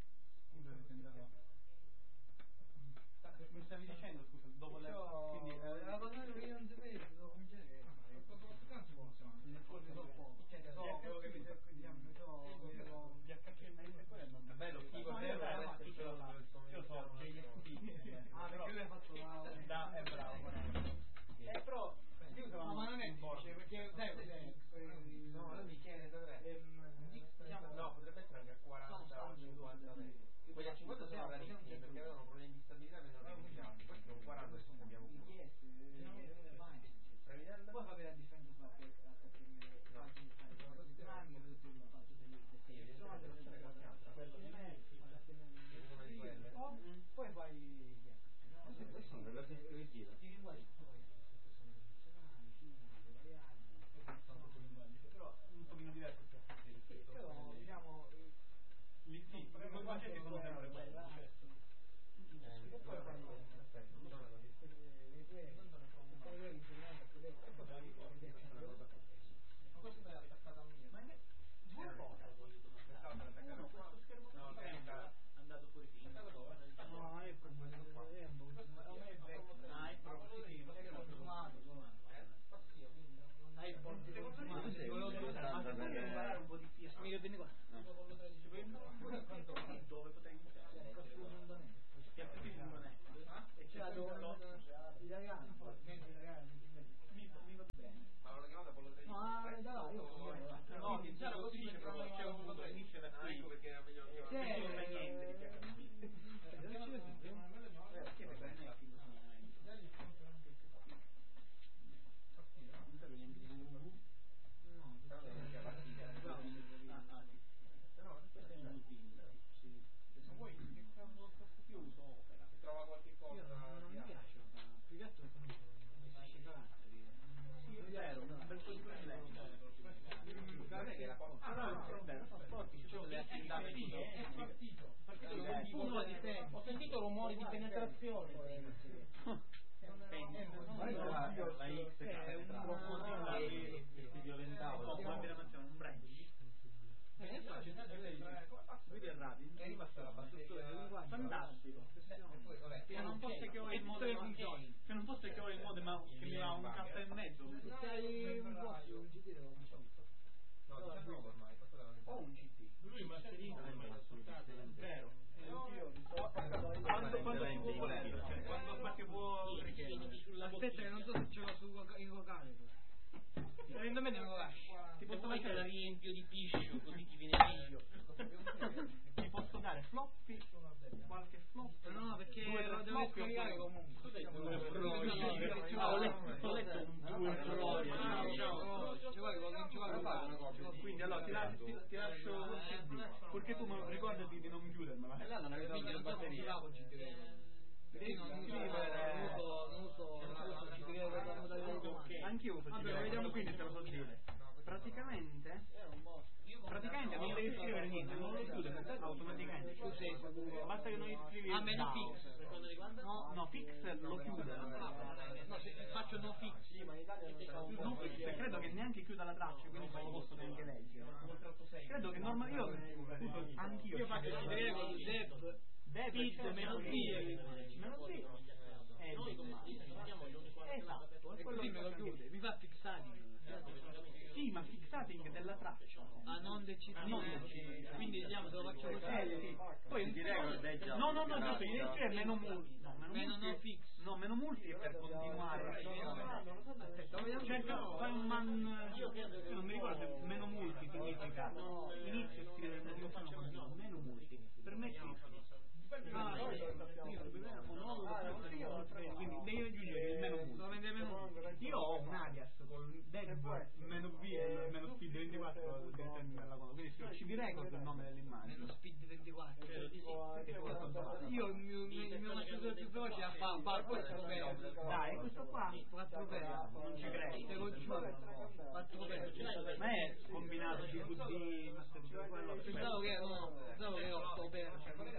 S2: mi stavi dicendo scusa dopo le
S1: quindi la cosa che io non sapevo devo cominciare nel corso del po' cioè so quello che mi serve diciamo mi so
S2: vi accaccia il mail e quello è non
S3: bello schifo io so J S P
S1: ah perché lui ha fatto
S2: da è bravo
S1: eh però no ma non è difficile perché sai cos'è
S3: no lui mi chiede da tre no potrebbe essere anche a quaranta o cinquanta metri quelli a cinquanta sono rarissimi perché avevano problemi di stabilità e vengono rifiutati questi sono quaranta e ci abbiamo pure
S1: poi fa vedere la differenza tra che poi fai
S2: però un pochino diverso
S1: però diciamo
S2: lì sì non va che sono sempre quelli
S1: e poi fai
S2: questa è attaccata a mia ma è due volte uno questo schermo no trenta andato fuori film
S1: no è proprio è un po'
S2: ah è proprio sì ma è consumato ah è imparare un po' di più amico vieni qua dove potrei iniziare ti applichi non è e c'è
S1: italiano
S2: mi va bene
S3: ma l'ho chiamata Apollo tredici
S1: ma dai
S2: no iniziare così c'è un po' di inizio da qui
S3: ecco perché era meglio
S2: non fa niente perché per me la filosofia
S3: trova qualche cosa
S1: non mi piace più che altro sono
S2: sì è vero un bel po' di
S3: guarda che la porta
S2: le attività è partito uno di te ho sentito rumori di penetrazione
S4: la X che penetrava che si violentava
S2: un branch
S4: vedi il radio è rimasta la battuta
S2: fantastico se non fosse che ho il modem se non fosse che ho il modem che mi ha un caffè e mezzo
S1: sei un boss un G D
S3: no diciannove ormai
S2: ho un C D
S4: lui masterino
S2: vero quando quando si può volerlo cioè quando qualche può richiedere
S1: aspetta che non so se ce l'ho su in vocale secondo me ne lo lascio
S2: ti posso mettere la riempio di piscio così ti viene meglio ti posso dare floppy qualche flop
S1: no perché lo devo scaricare comunque
S2: ho letto ho letto un due prove quindi allora ti lascio ti lascio perché tu ricordati di non chiudermela
S4: e là non avevo la batteria
S1: devi non scrivere non uso ci devi avere la modalità
S2: anch'io uso
S1: vabbè vediamo
S2: quindi te lo so dire praticamente praticamente non devi scrivere niente non lo chiude automaticamente
S1: tu sei sicuro
S2: basta che non gli scrivi
S1: a meno fix per quanto riguarda
S2: no no fix lo chiude
S1: no se faccio no fix
S2: no fix credo che neanche chiuda la traccia quindi non lo posso neanche leggere credo che normale io uso anch'io
S1: io faccio il grego deb
S2: deb
S1: meno d
S2: meno d e
S1: esatto, è quello che me lo chiude, mi fa fixating. Sì, ma fixating della traccia.
S2: Ah, non del C D.
S1: Non del C D.
S2: Quindi diciamo te lo faccio così.
S1: Eh, sì. Poi
S5: Ti record è già
S1: no, no, no, no, devi scrivere meno multi. No, meno,
S2: Meno
S1: multi,
S2: no fix.
S1: No, meno multi è per continuare. Aspetta, cerca, fai un man. Io non mi ricordo se meno multi significa inizio a scrivere meno multi, meno multi. Permetti. Ah, quindi devi aggiungere il meno multi. Io ho un alias con dev meno b e meno speed ventiquattro nella cosa, quindi se ci record il nome dell'immagine.
S2: Meno speed ventiquattro. Io il mio il mio massimo più veloce a fa fa quattro per.
S1: Dai, questo qua
S2: quattro per.
S1: non ci credi.
S2: Te lo giuro. quattro per.
S1: Ma è combinato D V D, master di quello.
S2: Pensavo che no, pensavo che otto per.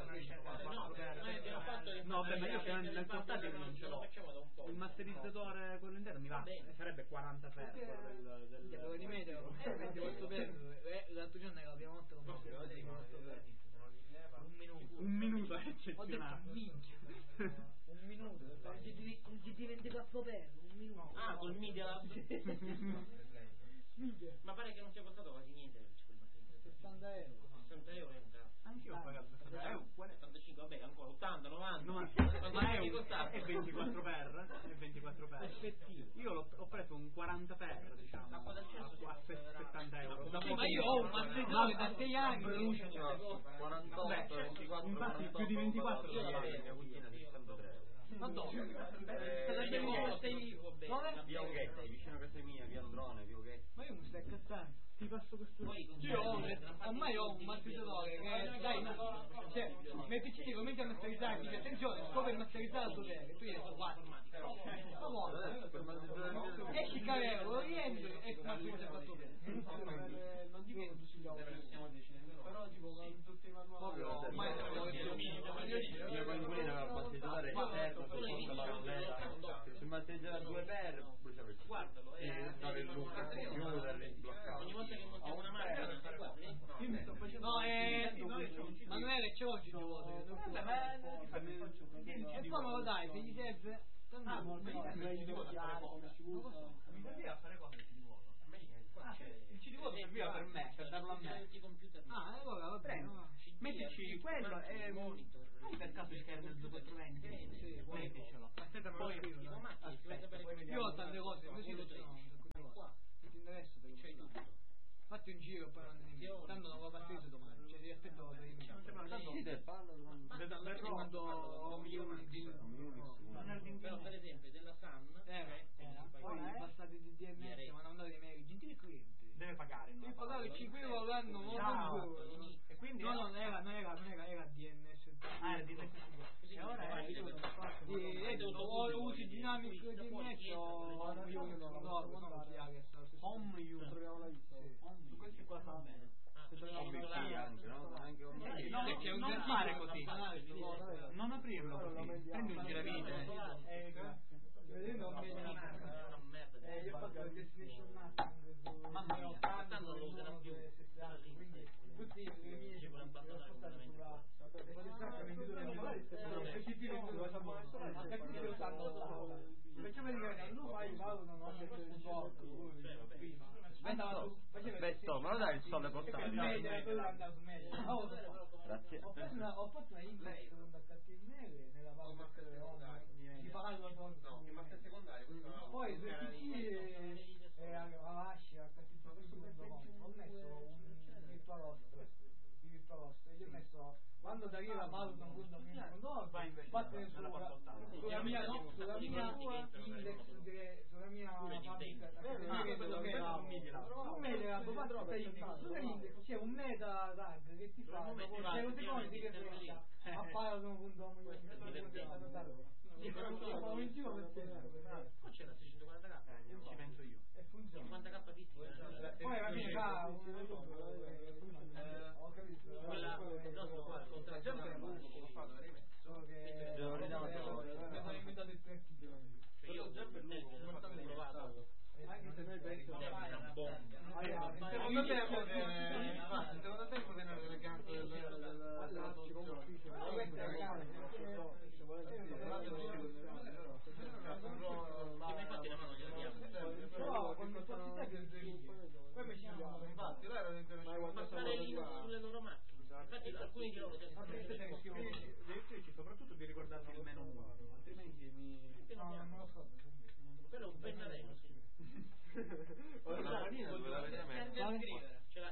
S1: No, beh, ma io che nel portatile non ce l'ho. Il masterizzatore quello intero mi va, sarebbe quaranta per del, del,
S2: Che lo rimetto, ventiquattro per. L'altro giorno è la prima volta che ho ventiquattro per. Un minuto.
S1: un minuto è
S2: Ho detto
S1: eccezionale.
S2: minchia. Un minuto. Un G T ventiquattro per, un minuto.
S4: Ah, col Media Lab. Ma pare che non sia costato quasi niente quel masterizzatore.
S2: sessanta euro.
S4: sessanta euro è un cazzo.
S1: Anch'io ho pagato sessanta euro.
S4: settantacinque, vabbè, ancora ottanta, novanta.
S1: No,
S4: Quanto
S1: ma è,
S4: mi
S1: un,
S4: costato?
S1: è ventiquattro per, è ventiquattro per.
S2: Effettivo.
S1: Io l'ho, ho preso un quaranta per, diciamo, a, a settanta euro.
S2: Sì, ma io ho un masterizzatore da sei anni.
S5: quarantotto, ventiquattro,
S1: infatti più di ventiquattro
S5: io
S1: lo
S5: la
S1: pago.
S5: mia cugina sessantatré euro.
S2: Ma dove?
S5: Eh,
S2: sei
S5: Dove? Via Ughetti, vicino a casa mia, via Androne, via Ughetti.
S2: Ma io mi stai cazzando.
S1: Ti passo questo.
S2: Io ho, ormai ho un masterizzatore che dai, cioè, nei P C cominci a masterizzare, dice attenzione, scopri il masterizzare al potere, tu gli hai detto guarda, ma guarda, esci Carrero, lo rientri e masterizzare al potere.
S1: Non dico che tutti gli però tipo con tutti i manuali
S2: ormai
S5: Io con quelli aveva il masterizzatore esterno, secondo la ralletta. Se masterizzava due per, bruciava il
S4: Guardalo,
S5: e
S4: eh.
S5: stava il look al computer bloccato.
S4: Ogni volta che montiamo una macchina per fare qua,
S1: io mi sto facendo
S2: no, eh, Manuele c'è oggi di vuoto. E poi me lo dai, se gli serve.
S1: Ah, ma il C D vuoto fare cosa? Mi serviva a fare cosa il C D vuoto? Ah, il C D vuoto serviva per me, per darlo a me.
S2: Ah, allora va bene.
S1: Mettici quello e hai per caso il kernel duecentoventi? Sì, metticelo. Aspetta, me lo scrivo. Aspetta, poi vediamo.
S2: Io ho tante cose, io sì lo so. Non ti interessa te lo c'hai tutto. Fatti un giro e poi non ne tanto non va a partire domani, cioè ti aspetto per il
S5: Sì, te parlo
S2: ti mando un
S4: però per esempio della Sun
S2: eh, poi passati di D M S mi hanno mandato dei mail gentili clienti
S1: Deve pagare.
S2: devi pagare cinque euro l'anno
S1: E quindi
S2: no no non era non era non era era D N S
S1: ah era D N S e ora è
S2: o usi Dynamic D M S o Home Use no non chi ha che sta
S1: Home Use troviamo la lista su questi qua va bene.
S5: anche, no? Anche un
S1: No,
S2: perché è un
S1: non
S2: gattino
S1: fare così,
S2: personale,
S1: non aprirlo così, prendi un giravite.
S2: eh grazie vedendo un eh io ho fatto il Destination Nothing
S1: Mamma mia,
S4: quest'anno non lo userò più.
S2: quindi tutti i miei
S4: Ci vuole abbandonare completamente.
S2: perché praticamente non fai valutano anche il porto prima
S5: aspetta, ma lo dai il sole portatile? Grazie.
S2: ho fatto una ho fatto una index con H T M L nella parte di Python
S3: No, master secondario,
S2: poi sui P C e Avashi H T T P ho messo un virtualost di virtualost e gli ho messo quando da arriva valuta un punto no fatte sulla mia sulla mia index sulla mia fabbrica un meta fatto index sulla index c'è un meta tag che ti fa zero secondi che pensa appare un punto
S4: poi c'è la seicentoquaranta K
S1: Ci penso io.
S2: e funziona
S4: cinquanta K fisica
S2: poi alla fine fa ho capito
S4: quella no sto qua
S3: ho fatto veramente.
S2: solo che
S5: Devo ridare
S2: mi sono inventato il tre T
S4: io già per lui non l'ho provato
S2: anche se noi penso
S4: una bomba
S3: Secondo tempo secondo tempo viene l'eleganza del
S4: ci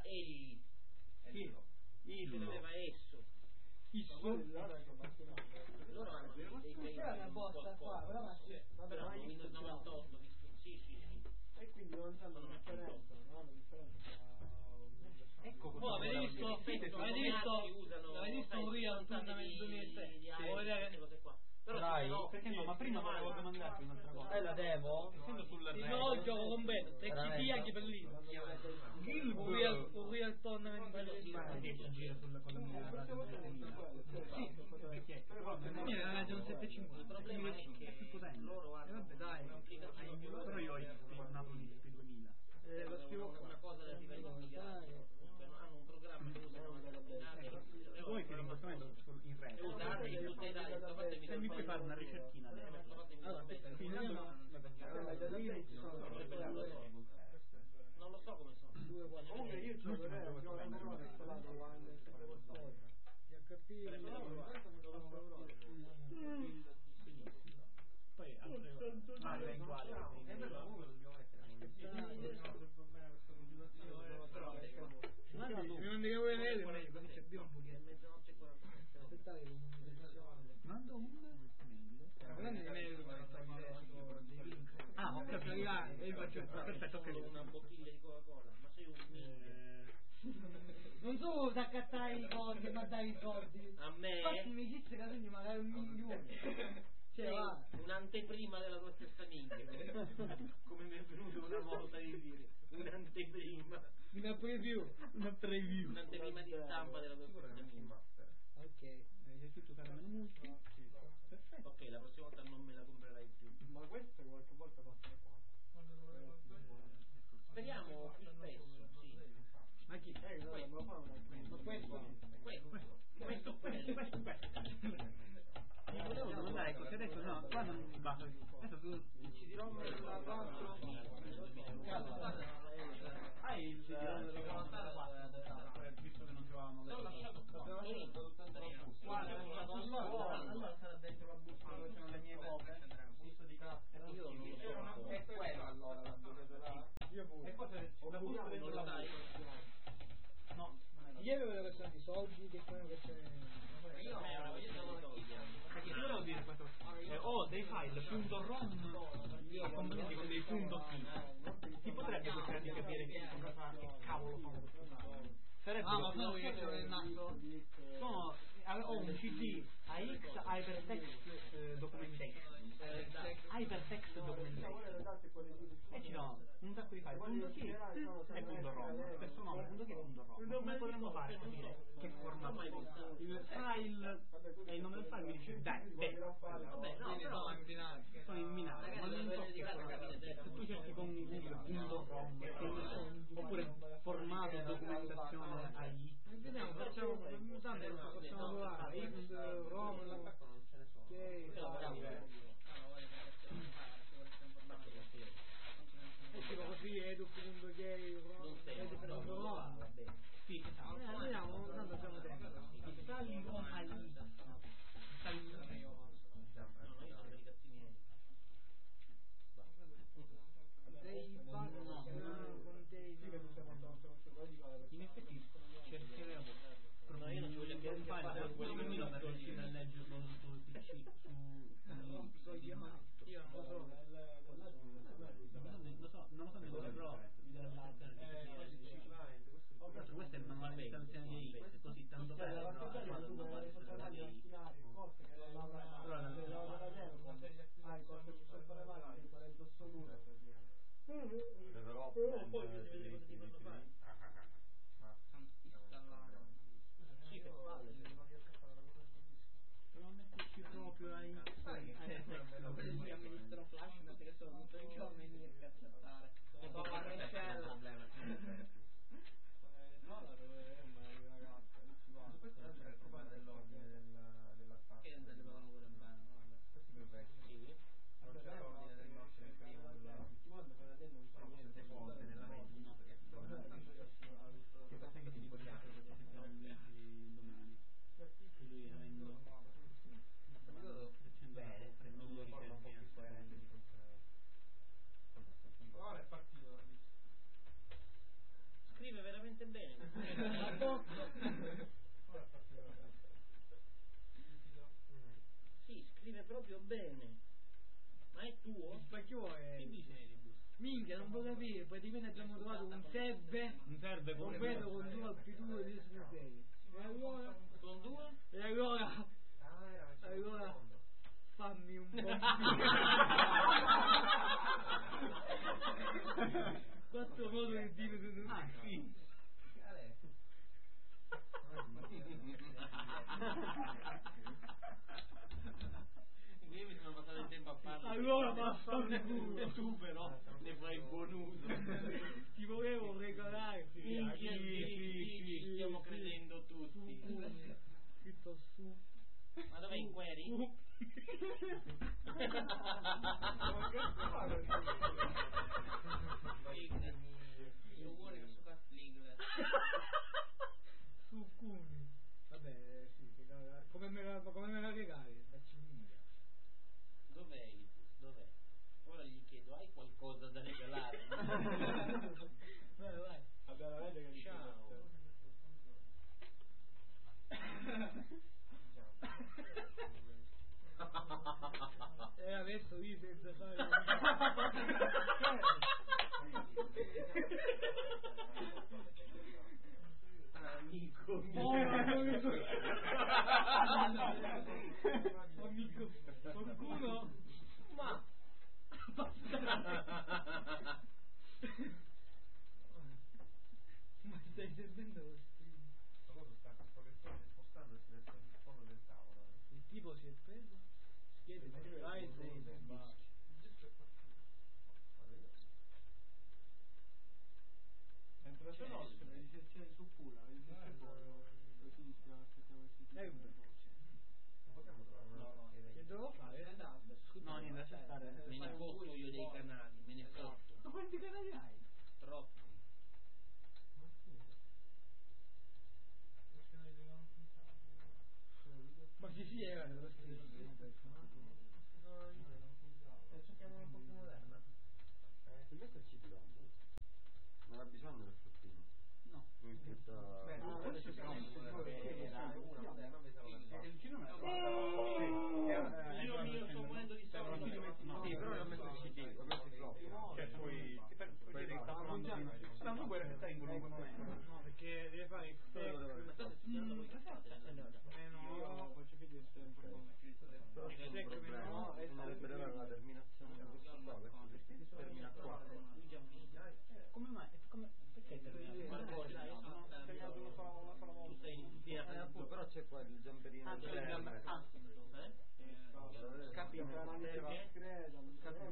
S4: egli.
S7: Chi?
S4: Il doveva esso. Loro hanno dei dei
S1: C'era una bosta qua, però ma sì, vabbè,
S4: però
S1: ma
S4: hanno
S1: io
S4: Windows
S1: sto
S4: novantotto, visto? Sì, sì, sì.
S1: e quindi non c'è una differenza, no? La differenza tra
S7: Ecco
S6: Oh,
S7: cosa
S6: avete visto? Avete visto? Avete visto un Real Tournament duemilasei? Vuoi vedere?
S4: Però
S5: Dai,
S4: no,
S7: Perché no? Ma prima volevo domandarti un'altra cosa.
S5: Eh, la devo?
S7: Essendo sul
S6: No, il gioco completo, e ci sia anche per lì. Un Real, un Real Tournament
S4: quello sì,
S7: Ma che in giro sul, con la mia radio
S6: Sì,
S7: vecchietto. Però
S6: la mia era una settecentocinquanta.
S4: il problema è
S7: è
S4: che
S7: più potente.
S4: loro
S6: E
S4: hanno
S6: vabbè, dai.
S4: un'applicazione
S7: Però io ho I P, nato in I P duemila.
S6: Eh, lo scrivo
S4: una
S6: qua.
S4: cosa del livello mondiale. Comunque hanno un programma che usano per combinare
S7: Poi che in questo momento sul- in rete.
S4: e usare in tutte le date. Fatemi
S7: Se mi puoi fare una ricerchina adesso.
S6: Allora, aspetta,
S7: Sì,
S6: vediamo.
S4: non lo so come sono.
S1: comunque io c'ho
S7: L'ultimo
S1: vedere,
S7: gioco
S1: io ho
S7: che
S1: ancora installato Windows per qualcosa.
S6: Di H P.
S7: Poi altre ah, eventuali.
S6: Mi mandi che vuoi vedere, meglio, così ci abbiamo un pochetto.
S4: Mezzanotte e quarantasette.
S6: Aspettate che comunicazione.
S7: Mando un mail.
S6: Guardate che meglio che
S7: Ah, ho capito.
S6: E io faccio il
S7: Perfetto, ho capito.
S4: Una bottiglia di Coca-Cola, ma sei un minchia.
S1: Non so se accattare i soldi, ma dai i soldi.
S4: A me?
S1: Fatti amicizia che quindi magari un milione. Cioè,
S4: Sei
S1: va.
S4: un'anteprima della tua stessa minchia. Come mi è venuto una volta di dire. Un'anteprima.
S6: una preview.
S7: Una preview.
S4: Un'anteprima di stampa della tua stessa minchia.
S6: Ok.
S7: Hai scritto caramelo multi? Perfetto.
S4: Ok, la prossima volta non me la comprerai più.
S1: Ma questo qualche volta passa qua.
S4: Speriamo più spesso, sì.
S6: Ma chi?
S1: Eh, no, me lo fa una
S6: Ma questo?
S4: Questo, questo, quello.
S7: Questo, questo. Mi volevo domandare così adesso no, qua non basta. Adesso tu
S1: ci dirò la quattro.
S7: hai il C D ROM della quarantaquattro, visto che non giocavamo.
S4: L'ho lasciato qua.
S1: Allora sarà dentro la busta dove c'erano le mie copie. Busto di carta.
S4: Io non lo so.
S1: È quello allora la busta là. Io pure.
S7: E cosa la busta dentro la busta? No,
S6: Ieri avevo la questione di soldi, che poi una questione.
S4: Io ho una voglia di soldi.
S7: perché ti volevo dire questo. Eh, ho dei file .rom accompagnati con dei .p. Ti potrebbe cercare di capire che cosa che cavolo fanno. Sarebbe
S6: Ah, ma sono io che sono il naso.
S7: sono ho un C D A X Hypertext eh, Documentation. Hypertext Documentation. E ci sono un sacco di file .kit e .rom. Questo nome .kit e .rom. Come potremmo fare a capire che formato è? Il file e il nome del file mi dice dai, dai.
S4: Vabbè, no, però
S7: Sono in binario, ma non so che formato. Se tu cerchi con Google .rom oppure formato documentazione A I.
S6: Vediamo, facciamo tanto non possiamo provare. X, ROM, ok. E tipo così edu.k, ROM.
S7: Sì, esatto.
S6: Eh, vediamo, tanto siamo dentro.
S7: Installi con A I. Installi
S6: Dei bug con dei.
S7: in effetti cercheremo
S4: No, io non ci voglio
S7: un
S4: più
S7: file
S4: fare
S7: per quello per riuscire a leggerlo sul P C su
S6: Io non lo so.
S7: lo so, non lo so nemmeno però questo è il manuale di installazione di I X, così tanto per quando può essere la di I X.
S4: Sì, che palle.
S7: Però metterci proprio a X
S1: Io amministro Flash perché sono tutto il giorno in I R C a chattare. Sto a Marcella. No, la dovremmo, ragazzi, non si va.
S3: Questo non c'è il problema dell'ordine della, della stanza.
S4: Che non te le pagano pure bene, no?
S3: Questi più vecchi. Non c'è l'ordine del nostro primo. Sono sette volte nella media.
S7: che cosa che ti dico che domani che lui avendo
S3: Bene, non lo ricordo un po' più coerente di questa.
S6: Ora è partito.
S4: bene. Ma è tuo?
S7: Il spacchio è...
S4: Che dice Neribus?
S7: Minchia, non può capire, praticamente abbiamo trovato un serve,
S6: Un serve con
S7: completo con due alpiture di S sei. E allora...
S4: Con due?
S7: E allora...
S3: Ah, era il
S7: Allora...
S3: secondo.
S7: Fammi un po' quattro modo di dire se non
S6: Ah, sì.
S4: Io mi sono passato il tempo a farlo.
S7: allora basta
S4: E tu però ne fai buon uso.
S7: ti volevo regalare
S4: Minchia, sì, sì, sì, stiamo credendo tutti.
S7: scritto su
S4: Ma dov'è in query? Io vuole questo castigo.
S7: su Cuni. Vabbè, sì, che caga- come me la come me la regali? Facci mica.
S4: Dov'è Edipus? Dov'è? Ora gli chiedo, hai qualcosa da regalare?
S7: Vai, vai.
S6: Abbiamo la legge che
S4: Ciao.
S7: E adesso lì senza fare
S3: Amico
S7: oh, amico qualcuno
S4: Ma
S7: ma stai servendo lo stream?
S3: Ma cosa sta questo professore spostando e si mette sul fondo del tavolo?
S7: Il tipo si è preso chiede vai sei
S6: Entra
S1: C'è l'ospite, le ricezioni su Pula, le ricezioni polo, così stiamo aspettando questi
S7: è un bel
S3: Non possiamo trovare una
S1: No, no,
S7: che devo fare?
S6: No, niente, lascia stare.
S4: me ne fotto io dei canali, me ne fotto.
S7: Ma quanti canali hai?
S4: Troppi.
S7: Ma chi si era dello stream?
S3: Eh, cerchiamo un po' più moderna.
S5: Il vecchio ci do. Non ha bisogno del fruttino.
S7: No.
S5: Non scritta.
S3: Beh,
S6: Ah,
S3: no,
S6: adesso
S3: c'è
S6: no,
S3: una moderna, invece non
S6: Il cinema è
S4: Io mi sto morendo di sonno.
S5: Sì, però io ho messo il C D, ho messo il flop.
S6: Cioè, poi puoi stanno pure che stai in qualunque momento.
S7: No, perché deve fare il
S4: Ma state studiando voi che fate?
S7: Eh no, faccio video sempre.
S5: Però c'è un problema.
S7: no, è
S5: Dovrebbe avere la terminazione di questo qua, perché termina a quattro.
S7: Come mai? Come, perché
S4: Qualcosa, io sono tu sei in
S5: Eh, appunto, però c'è qua il giamperino.
S7: Ah, c'è il giamper- ah.
S5: Scappi
S6: Credo,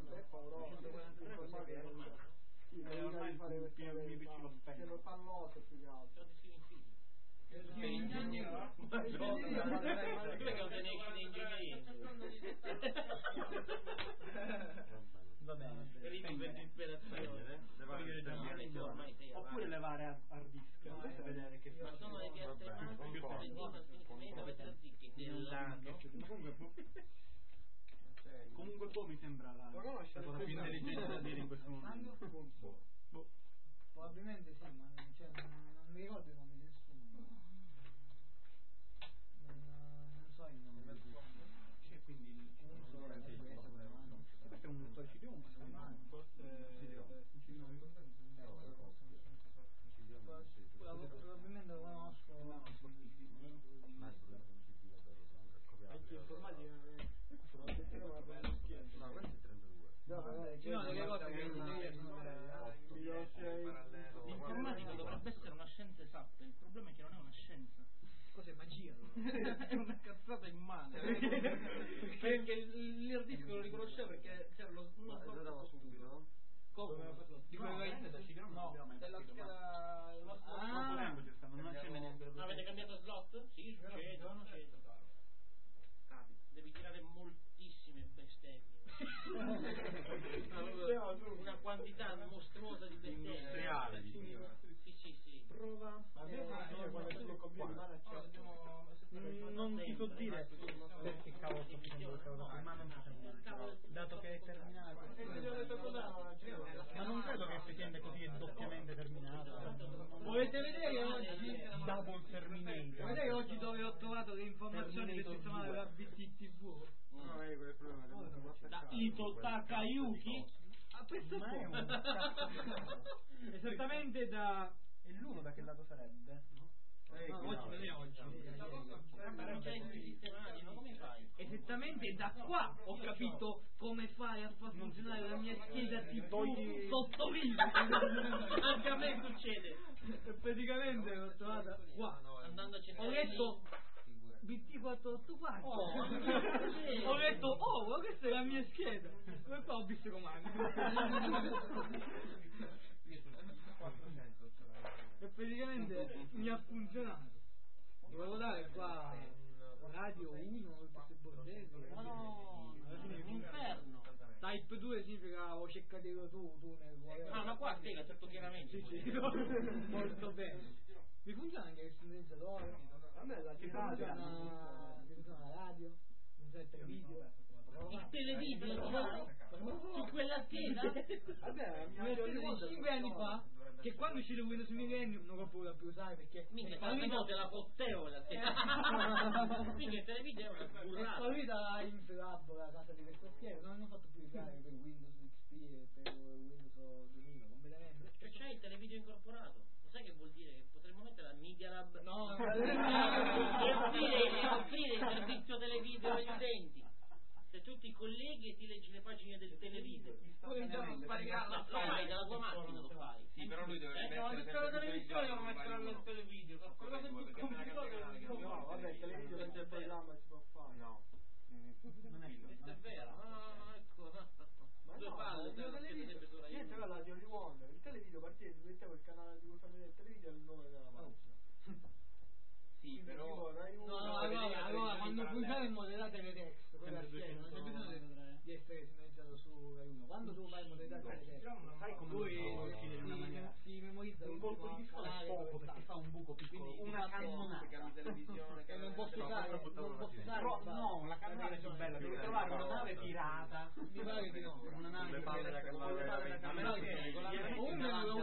S5: Eh,
S6: ormai il mio P C lo spento.
S1: palloso più che altro.
S4: Sono di in figli.
S5: Per ingegnere.
S4: Perché non te ne esci di ingegneria?
S7: Va bene.
S4: Ridi per disperazione. Ormai sei
S6: Oppure
S4: avanti.
S6: levare hard disk e vedere che
S4: Ma sono le piatte
S5: Vabbè,
S4: massime
S5: concordo.
S4: per dita finita per zicchi nell'anno.
S6: Ma comunque Comunque boh, mi sembra la,
S1: Lo conosci?
S6: la cosa più intelligente da dire in questo momento. Boh.
S7: Probabilmente sì, ma cioè, non, non mi ricordo i nomi di nessuno. Non, non so i nomi.
S6: C'è quindi il questo è un storici di un
S7: Probabilmente lo conosco.
S5: Ma è
S7: Informatica.
S5: No, questo è trentadue.
S7: No, delle cose che
S4: L'informatica dovrebbe essere una scienza esatta, il problema è che non è una scienza.
S7: cos'è magia?
S4: È una cazzata immane. Perché l'hard disk lo riconosceva perché c'era lo
S5: Ma lo dava subito?
S4: come? Di quello che
S6: No,
S4: della scheda
S7: Ah,
S6: non c'è neanche.
S4: avete cambiato slot? Sì, succede, succede. Devi tirare moltissime bestemmie. Una quantità mostruosa di bestemmie.
S5: Industriali.
S4: Sì, sì, sì.
S7: prova. Mm, non ti so dire perché cavolo sto facendo questa cosa, ma non ti so dire. Dato che è terminato. Ma non credo che effettivamente così è doppiamente terminato. Volete vedere oggi Double Terminator? Vedete oggi dove ho trovato le informazioni per sistemare la B T T V?
S5: No, vedi quel problema.
S7: Takayuki a questo punto. Esattamente da... E l'uno da che lato sarebbe?
S5: Eh,
S7: No, oggi non è oggi.
S4: Non c'hai tutti i sistemati, ma come fai?
S7: Esattamente da qua ho capito come fare a far funzionare la mia scheda tivù sotto video.
S4: Anche a me succede.
S7: E praticamente l'ho trovata qua.
S4: Andando a cercare
S7: Ho letto B T quattrocentottantaquattro.
S4: Oh,
S7: ho detto, oh, ma questa è la mia scheda. Come qua ho visto comando. E praticamente mi ha funzionato. Dovevo dare qua radio uno, queste bordelli.
S4: ma no,
S7: Alla fine
S4: un inferno.
S7: Type due significa ho cercato tu, tu nel cuore.
S4: Ah, ma qua spiega tutto chiaramente.
S7: Sì, sì, molto bene. Mi funziona anche il sintetizzatore?
S6: A me la
S7: Mi funziona, mi funziona la radio, mi funziona il televideo.
S4: Il televideo ti dai? Su quella scheda?
S6: Vabbè,
S7: Mi ha detto cinque anni fa che quando uscì Windows Millennium non l'ho potuto più usare perché
S4: Minchia,
S7: è
S4: quante
S7: fallita-
S4: volte la fotteo quella scheda? Minchia, il televideo è una
S7: è
S4: burrata.
S7: fallita in Flab la casa di questa scheda, non hanno fatto più usare per Windows X P e per Windows duemila completamente.
S4: Cioè c'hai il televideo incorporato. Lo sai che vuol dire? Che potremmo mettere a Media Lab
S7: No,
S4: e offrire, offrire il servizio televideo agli utenti. Se tu ti colleghi e ti leggi le pagine del televideo.
S7: poi iniziamo a sparare
S4: Lo fai dalla tua macchina, lo fai.
S3: Sì, però lui deve
S4: Eh, no,
S3: mettere
S4: tutta la
S3: sempre
S4: televisione
S3: il
S4: devo mettere
S3: televisore,
S4: nel televideo. Qualcosa più complicato che non
S6: No, vabbè, il televideo senza il programma si può fare.
S3: No.
S7: Non è
S4: Questo è vero. No, no, no, ecco.
S6: Ma
S4: Due
S6: no,
S4: palle,
S6: il
S4: te
S6: mio
S4: la
S6: televideo,
S4: scheda su Rai
S6: niente,
S4: uno.
S6: quella la Jolly Wonder, il televideo partire, ti mettevo il canale di cui fa vedere il televideo e il nome della pagina.
S3: Sì, però
S6: Tipo, Rai uno,
S7: No, no,
S6: Rai
S7: allora,
S6: tre,
S7: allora
S6: Rai
S7: quando
S6: tre,
S7: puoi fare il modella teletext, quella
S6: Sempre
S7: scheda, non c'è bisogno di, di essere sintonizzato su Rai uno. Quando tu fai il modella teletext,
S5: Sai come
S7: lui
S5: lo so?